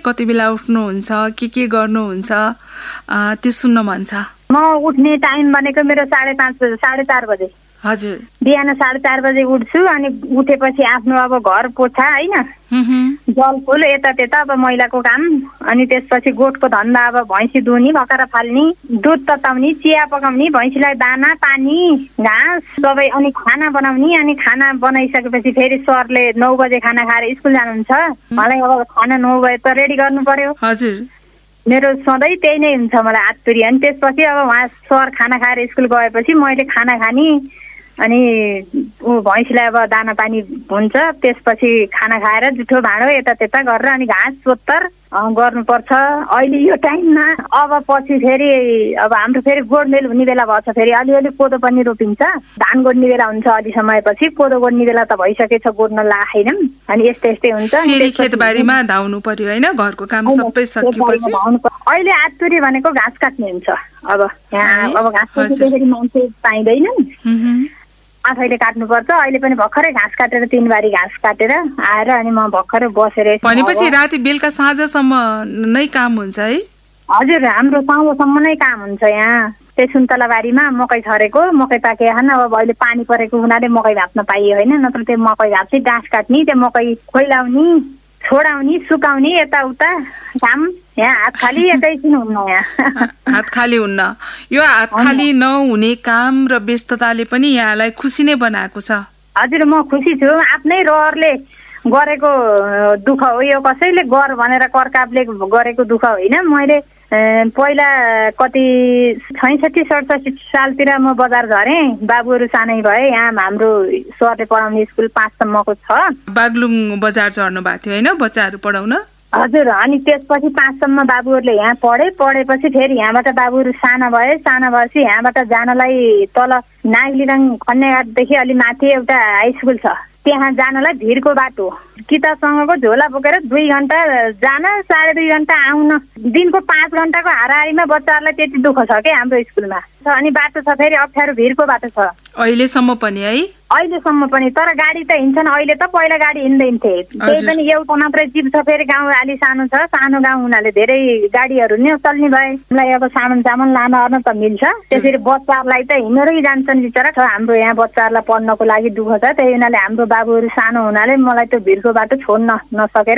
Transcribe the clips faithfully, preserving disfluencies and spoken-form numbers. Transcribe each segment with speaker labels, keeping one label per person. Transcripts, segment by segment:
Speaker 1: कति बेला उठ्नुहुन्छ, के के गर्नुहुन्छ, त्यो सुन्न मन छ।
Speaker 2: म उठ्ने टाइम भनेको मेरो साढे पाँच बजे साढे चार बजे
Speaker 1: हजुर
Speaker 2: बिहान साढे चार बजे उठ्छु। अनि उठेपछि आफ्नो अब घर पोछा होइन, जल फुल यता त्यता अब महिलाको काम, अनि त्यसपछि गोठको धन्दा, अब भैँसी दुहुने, भकरा फाल्ने, दुध तताउने, चिया पकाउने, भैँसीलाई दाना पानी घाँस सबै, अनि खाना बनाउने। अनि खाना बनाइसकेपछि फेरि सरले नौ बजे खाना खाएर स्कुल जानुहुन्छ। मलाई अब खाना नौ बजे त रेडी गर्नु पर्यो।
Speaker 1: हजुर
Speaker 2: मेरो सधैँ त्यही नै हुन्छ मलाई आत्तुरी। अनि त्यसपछि अब उहाँ सर खाना खाएर स्कुल गएपछि मैले खाना खाने, अनि ऊ भैँसीलाई अब दाना पानी हुन्छ। त्यसपछि खाना खाएर जुठो भाँडो यता त्यता गरेर अनि घाँस सोत्तर गर्नुपर्छ अहिले यो टाइममा। अब पछि फेरि अब हाम्रो फेरि गोडमेल हुने बेला भएछ, फेरि अलिअलि कोदो पनि रोपिन्छ, धान गोड्ने बेला हुन्छ। अलि समयपछि कोदो गोड्ने बेला त भइसकेछ, गोड्न लाएनौँ। अनि यस्तै यस्तै हुन्छ।
Speaker 1: फेरि खेतबारीमा धाउनु पर्यो होइन, घरको काम सबै सकिएपछि।
Speaker 2: अहिले आत्तुरी भनेको घाँस काट्ने हुन्छ। अब यहाँ अब घाँस काट्दाखेरि मान्छे पाइँदैन, आफैले काट्नुपर्छ। अहिले पनि भर्खरै घाँस काटेर तीन बारी घाँस काटेर आएर अनि म भर्खरै बसेर।
Speaker 1: भनेपछि राति बेलुका साँझसम्म नै काम हुन्छ है?
Speaker 2: हजुर, हाम्रो साँझसम्म नै काम हुन्छ। यहाँ त्यही सुन्तला बारीमा मकै छरेको, मकै पाकेको छैन। अब अहिले पानी परेको हुनाले मकै भाप्न पाइयो होइन, नत्र त्यो मकै भाप्छ, डाँस काट्ने, त्यो मकै खोइलाउने, छोडाउने, सुकाउने, यताउता काम। यहाँ हात खाली एकैछिन हुन्न, यहाँ
Speaker 1: हात खाली हुन्न। यो हात खाली नहुने काम र व्यस्तताले पनि यहाँलाई खुसी नै बनाएको छ।
Speaker 2: हजुर, म खुसी छु। आफ्नै रहरले गरेको दुःख हो यो, कसैले गर भनेर करकापले गरेको दुःख होइन। मैले पहिला कति छैसठी सडसठी सालतिर म बजार झरेँ, बाबुहरू सानै भए। यहाँ हाम्रो सरले पढाउने स्कुल पाँचसम्मको छ,
Speaker 1: बागलुङ बजार झर्नु भएको थियो होइन बच्चाहरू पढाउन?
Speaker 2: हजुर। अनि त्यसपछि पाँचसम्म बाबुहरूले यहाँ पढे, पढेपछि फेरि यहाँबाट बाबुहरू साना भए, साना भएपछि यहाँबाट जानलाई तल नागलिरङ खन्नेघाटदेखि अलि माथि एउटा हाई स्कुल छ, त्यहाँ जानलाई भिरको बाटो, किताबसँगको झोला बोकेर दुई घन्टा जान, साढे दुई घन्टा आउन, दिनको पाँच घन्टाको हाराहारीमा बच्चाहरूलाई त्यति दुःख छ क्या हाम्रो स्कुलमा। अनि बाटो छ फेरि अप्ठ्यारो, भिरको बाटो छ
Speaker 1: अहिलेसम्म पनि है?
Speaker 2: अहिलेसम्म पनि, तर गाडी त हिँड्छन्। अहिले त पहिला गाडी हिँड्दैन थिए, त्यही पनि एउटा मात्रै जिप छ। फेरि गाउँ अलि सानो छ, सानो गाउँ हुनाले धेरै गाडीहरू नै चल्ने भए। मलाई अब सामान सामान लान अर्न त मिल्छ, त्यसरी बच्चाहरूलाई त हिँडेरै जान्छन् बिचरा। हाम्रो यहाँ बच्चाहरूलाई पढ्नको लागि दुःख छ, त्यही हुनाले हाम्रो बाबुहरू सानो हुनाले मलाई त्यो भिरको बाटो छोड्न नसकेर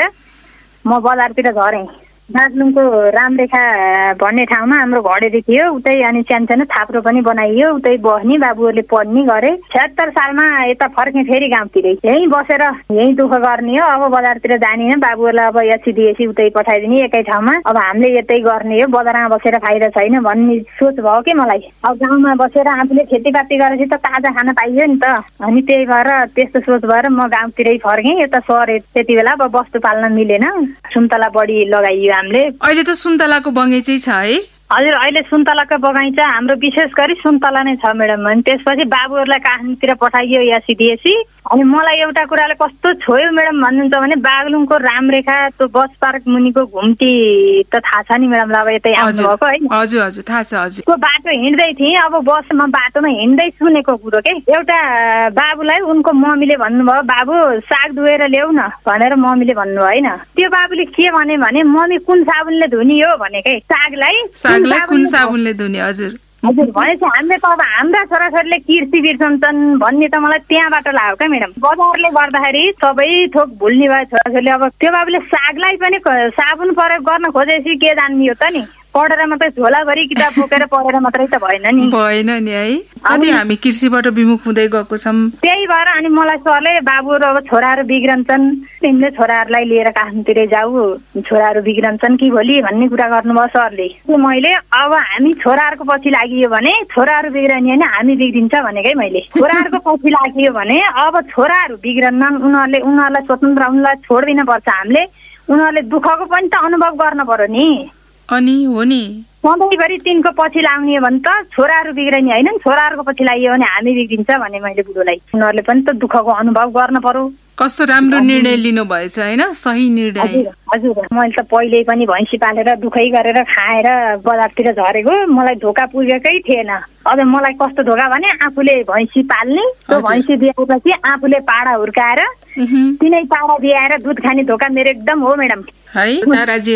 Speaker 2: म बजारतिर झरेँ। दार्जिलिङको रामरेखा भन्ने ठाउँमा हाम्रो घडेरी थियो, उतै अनि सानो थाप्रो पनि बनाइयो, उतै बस्ने, बाबुहरूले पढ्ने गरे। छत्तर सालमा यता फर्केँ फेरि गाउँतिरै, यहीँ बसेर यहीँ दुःख गर्ने हो। अब बजारतिर जाने, बाबुहरूलाई अब एसी दिएसी उतै पठाइदिने एकै ठाउँमा, अब हामीले यतै गर्ने हो, बजारमा बसेर फाइदा छैन भन्ने सोच भयो कि मलाई। अब गाउँमा बसेर आफूले खेतीपाती गरेपछि त ताजा खान पाइयो नि त, अनि त्यही भएर त्यस्तो सोच भएर म गाउँतिरै फर्केँ। यता सरे त्यति बेला अब वस्तु पाल्न मिलेन, सुन्तला बढी लगाइयो हामीले।
Speaker 1: अहिले त सुन्तलाको बगैँचै छ है?
Speaker 2: हजुर, अहिले सुन्तलाको बगैँचा हाम्रो विशेष गरी सुन्तला नै छ म्याडम। अनि त्यसपछि बाबुहरूलाई काठमाडौँतिर पठाइयो एसी दिएसी। अनि मलाई एउटा कुराले कस्तो छोयो म्याडम भन्नुहुन्छ भने, बागलुङको रामरेखा त्यो बस पार्क मुनिको घुम्टी त थाहा छ नि म्याडम, अब यतै आउनुभएको है?
Speaker 1: हजुर हजुर, थाहा छ। हजुर,
Speaker 2: त्यो बाटो हिँड्दै थिएँ, अब बसमा बाटोमा हिँड्दै सुनेको कुरो के, एउटा बाबुलाई उनको मम्मीले भन्नुभयो, बाबु साग धोएर ल्याउ न भनेर मम्मीले भन्नुभयो होइन। त्यो बाबुले के भने भने मम्मी कुन साबुनले धुने हो भनेकै, सागलाई
Speaker 1: सागलाई कुन साबुनले धुने? हजुर
Speaker 2: हजुर भनेपछि हामीले त अब हाम्रा छोराछोरीले किर्सी बिर्सन्छन् भन्ने त मलाई त्यहाँबाट लाग्यो क्या म्याडम। बजारले गर्दाखेरि सबै थोक भुल्ने भयो छोराछोरीले। अब त्यो बाबुले सागलाई पनि साबुन प्रयोग गर्न खोजेपछि के जान्ने हो त नि, पढेर मात्रै झोलाभरि किताब बोकेर पढेर मात्रै त भएन नि,
Speaker 1: भएन नि है। अनि हामी कृषिबाट विमुख हुँदै गएको छौँ,
Speaker 2: त्यही भएर अनि मलाई सरले बाबुहरू अब छोराहरू बिग्रन्छन्, तिमीले छोराहरूलाई लिएर काठमाडौँतिरै जाऊ, छोराहरू बिग्रन्छन् कि भोलि भन्ने कुरा गर्नुभयो सरले। मैले अब हामी छोराहरूको पछि लागियो भने छोराहरू बिग्रने होइन हामी बिग्रिन्छ भनेकै मैले। छोराहरूको पछि लागियो भने अब छोराहरू बिग्रन्नन्, उनीहरूले उनीहरूलाई स्वतन्त्र उनीहरूलाई छोड्दिन पर्छ हामीले, उनीहरूले दुःखको पनि त अनुभव गर्न पर्यो नि।
Speaker 1: अनि हो नि,
Speaker 2: सधैँभरि तिनको पछि लाग्ने हो भने त छोराहरू बिग्रिने होइन, छोराहरूको पछि लाग्यो भने हामी बिग्रिन्छ भने मैले बुढोलाई। उनीहरूले पनि त दुःखको अनुभव गर्न पर्यो।
Speaker 1: कस्तो राम्रो निर्णय लिनु भएछ होइन, सही निर्णय।
Speaker 2: हजुर, मैले त पहिले पनि भैँसी पालेर दुखै गरेर खाएर बजारतिर झरेको, मलाई धोका पुगेकै थिएन। अब मलाई कस्तो धोका भने आफूले भैँसी पाल्ने, त्यो भैँसी दिएपछि आफूले पाडा हुर्काएर तिनै पाडा दिएर दुध खाने धोका मेरो एकदम हो म्याडम
Speaker 1: है। ताराजी